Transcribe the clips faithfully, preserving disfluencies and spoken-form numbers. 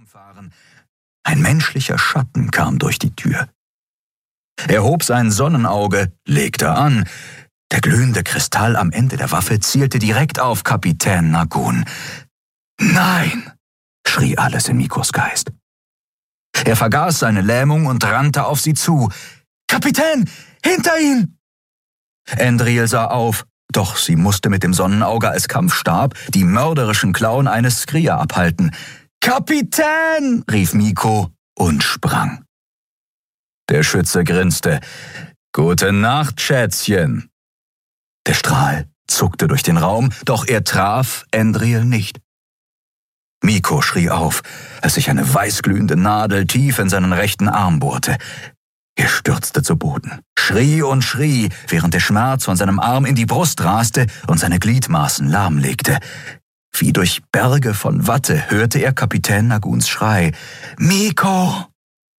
fahren. Ein menschlicher Schatten kam durch die Tür. Er hob sein Sonnenauge, legte an. Der glühende Kristall am Ende der Waffe zielte direkt auf Kapitän Nagun. »Nein!« schrie alles in Mikos Geist. Er vergaß seine Lähmung und rannte auf sie zu. »Kapitän, hinter ihn!« Endril sah auf, doch sie musste mit dem Sonnenauge als Kampfstab die mörderischen Klauen eines Skria abhalten. »Kapitän!« rief Miko und sprang. Der Schütze grinste. »Gute Nacht, Schätzchen!« Der Strahl zuckte durch den Raum, doch er traf Endril nicht. Miko schrie auf, als sich eine weißglühende Nadel tief in seinen rechten Arm bohrte. Er stürzte zu Boden, schrie und schrie, während der Schmerz von seinem Arm in die Brust raste und seine Gliedmaßen lahmlegte. Wie durch Berge von Watte hörte er Kapitän Naguns Schrei. »Miko!«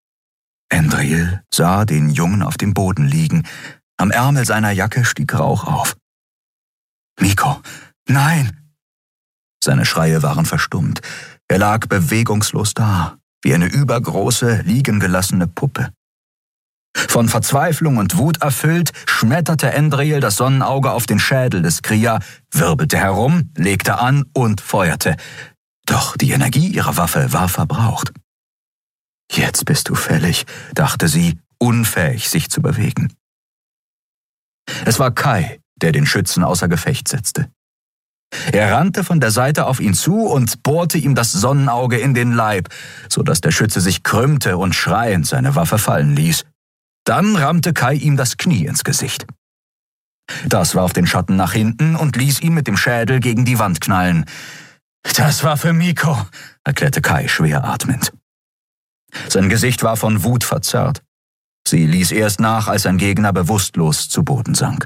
Endril sah den Jungen auf dem Boden liegen. Am Ärmel seiner Jacke stieg Rauch auf. »Miko, nein!« Seine Schreie waren verstummt. Er lag bewegungslos da, wie eine übergroße, liegen gelassene Puppe. Von Verzweiflung und Wut erfüllt, schmetterte Endril das Sonnenauge auf den Schädel des Skria, wirbelte herum, legte an und feuerte. Doch die Energie ihrer Waffe war verbraucht. »Jetzt bist du fällig«, dachte sie, unfähig, sich zu bewegen. Es war Kai, der den Schützen außer Gefecht setzte. Er rannte von der Seite auf ihn zu und bohrte ihm das Sonnenauge in den Leib, so dass der Schütze sich krümmte und schreiend seine Waffe fallen ließ. Dann rammte Kai ihm das Knie ins Gesicht. Das warf den Schatten nach hinten und ließ ihn mit dem Schädel gegen die Wand knallen. »Das war für Miko«, erklärte Kai schwer atmend. Sein Gesicht war von Wut verzerrt. Sie ließ erst nach, als sein Gegner bewusstlos zu Boden sank.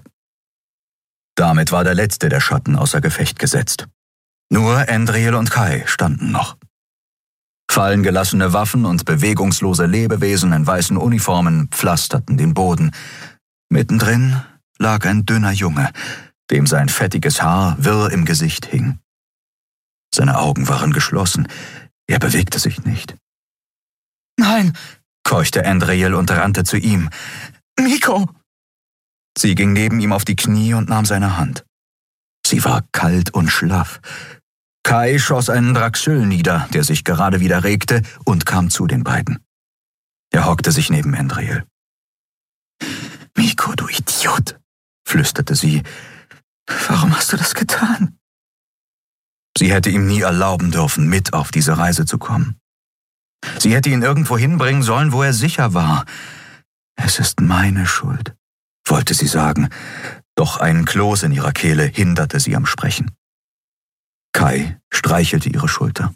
Damit war der letzte der Schatten außer Gefecht gesetzt. Nur Endril und Kai standen noch. Fallen gelassene Waffen und bewegungslose Lebewesen in weißen Uniformen pflasterten den Boden. Mittendrin lag ein dünner Junge, dem sein fettiges Haar wirr im Gesicht hing. Seine Augen waren geschlossen, er bewegte sich nicht. »Nein«, keuchte Endril und rannte zu ihm. »Miko!« Sie ging neben ihm auf die Knie und nahm seine Hand. Sie war kalt und schlaff. Kai schoss einen Draxyl nieder, der sich gerade wieder regte, und kam zu den beiden. Er hockte sich neben Endril. »Miko, du Idiot«, flüsterte sie. »Warum hast du das getan?« Sie hätte ihm nie erlauben dürfen, mit auf diese Reise zu kommen. Sie hätte ihn irgendwo hinbringen sollen, wo er sicher war. »Es ist meine Schuld«, wollte sie sagen, doch ein Kloß in ihrer Kehle hinderte sie am Sprechen. Kai streichelte ihre Schulter.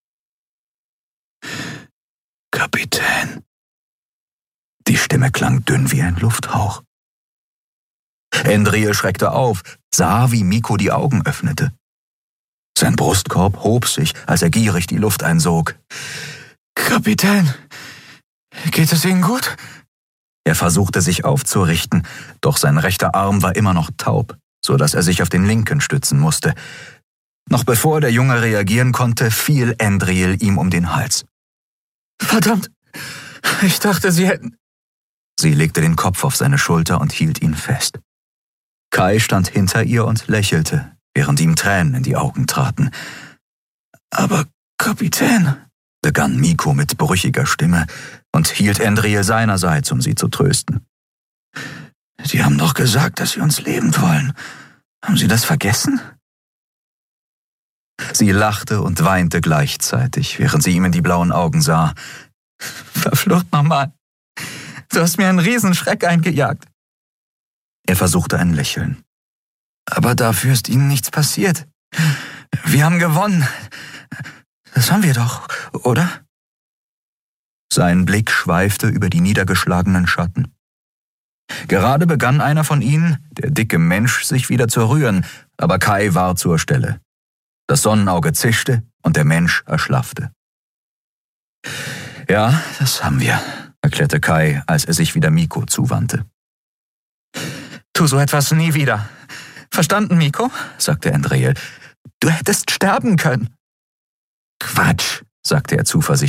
»Kapitän.« Die Stimme klang dünn wie ein Lufthauch. Endril schreckte auf, sah, wie Miko die Augen öffnete. Sein Brustkorb hob sich, als er gierig die Luft einsog. »Kapitän, geht es Ihnen gut?« Er versuchte sich aufzurichten, doch sein rechter Arm war immer noch taub, so dass er sich auf den linken stützen musste. Noch bevor der Junge reagieren konnte, fiel Endril ihm um den Hals. »Verdammt, ich dachte, Sie hätten...« Sie legte den Kopf auf seine Schulter und hielt ihn fest. Kai stand hinter ihr und lächelte, während ihm Tränen in die Augen traten. »Aber Kapitän«, begann Miko mit brüchiger Stimme und hielt Endril seinerseits, um sie zu trösten. »Sie haben doch gesagt, dass Sie uns lebend wollen. Haben Sie das vergessen?« Sie lachte und weinte gleichzeitig, während sie ihm in die blauen Augen sah. »Verflucht nochmal, du hast mir einen Riesenschreck eingejagt.« Er versuchte ein Lächeln. »Aber dafür ist Ihnen nichts passiert. Wir haben gewonnen. Das haben wir doch, oder?« Sein Blick schweifte über die niedergeschlagenen Schatten. Gerade begann einer von ihnen, der dicke Mensch, sich wieder zu rühren, aber Kai war zur Stelle. Das Sonnenauge zischte und der Mensch erschlaffte. »Ja, das haben wir«, erklärte Kai, als er sich wieder Miko zuwandte. »Tu so etwas nie wieder. Verstanden, Miko?«, sagte Endril. »Du hättest sterben können.« »Quatsch«, sagte er zuversichtlich.